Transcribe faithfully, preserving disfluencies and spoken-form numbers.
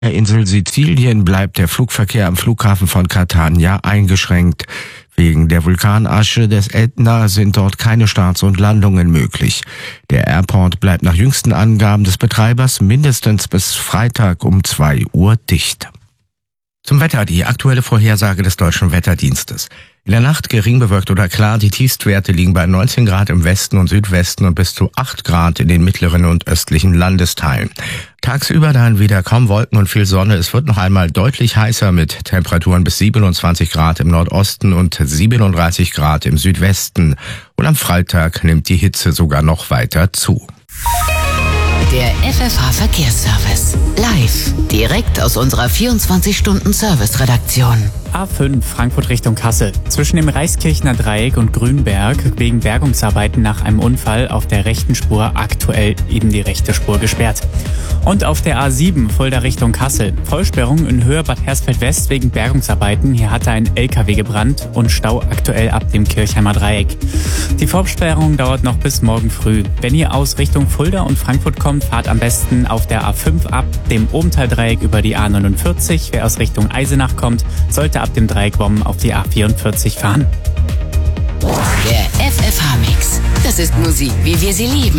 Der Insel Sizilien bleibt der Flugverkehr am Flughafen von Catania eingeschränkt. Wegen der Vulkanasche des Ätna sind dort keine Starts und Landungen möglich. Der Airport bleibt nach jüngsten Angaben des Betreibers mindestens bis Freitag um zwei Uhr dicht. Zum Wetter, die aktuelle Vorhersage des Deutschen Wetterdienstes. In der Nacht gering bewölkt oder klar, die Tiefstwerte liegen bei neunzehn Grad im Westen und Südwesten und bis zu acht Grad in den mittleren und östlichen Landesteilen. Tagsüber dann wieder kaum Wolken und viel Sonne. Es wird noch einmal deutlich heißer mit Temperaturen bis siebenundzwanzig Grad im Nordosten und siebenunddreißig Grad im Südwesten. Und am Freitag nimmt die Hitze sogar noch weiter zu. Der F F H-Verkehrsservice. Live. Direkt aus unserer vierundzwanzig-Stunden-Service-Redaktion. A fünf Frankfurt Richtung Kassel. Zwischen dem Reichskirchner Dreieck und Grünberg wegen Bergungsarbeiten nach einem Unfall auf der rechten Spur aktuell eben die rechte Spur gesperrt. Und auf der A sieben Fulda Richtung Kassel. Vollsperrung in Höhe Bad Hersfeld West wegen Bergungsarbeiten. Hier hatte ein L K W gebrannt und Stau aktuell ab dem Kirchheimer Dreieck. Die Vorsperrung dauert noch bis morgen früh. Wenn ihr aus Richtung Fulda und Frankfurt kommt, fahrt am besten auf der A fünf ab, dem Obenthal-Dreieck über die A neunundvierzig. Wer aus Richtung Eisenach kommt, sollte ab dem Dreieck Wommen auf die A vierundvierzig fahren. Der F F H-Mix. Das ist Musik, wie wir sie lieben.